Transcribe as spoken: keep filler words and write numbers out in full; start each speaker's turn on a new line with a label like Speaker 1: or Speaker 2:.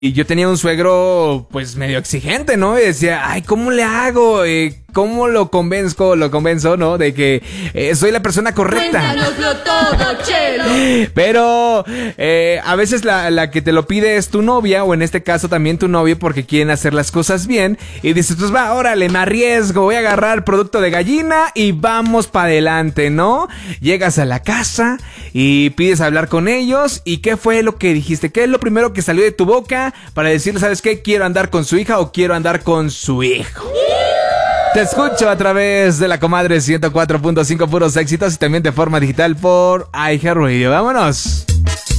Speaker 1: Y yo tenía un suegro, pues, medio exigente, ¿no? Y decía, ay, ¿cómo le hago? Eh, ¿Cómo lo convenzco, lo convenzo, no? De que eh, soy la persona correcta.
Speaker 2: Cuéntanoslo todo, Chelo.
Speaker 1: Pero eh, a veces la, la que te lo pide es tu novia, o en este caso también tu novio, porque quieren hacer las cosas bien. Y dices, pues va, órale, me arriesgo, voy a agarrar producto de gallina y vamos para adelante, ¿no? Llegas a la casa y pides hablar con ellos. ¿Y qué fue lo que dijiste? ¿Qué es lo primero que salió de tu boca para decirle, ¿sabes qué? Quiero andar con su hija o quiero andar con su hijo. Te escucho a través de la Comadre ciento cuatro punto cinco, puros éxitos, y también de forma digital por iHeartRadio. ¡Vámonos!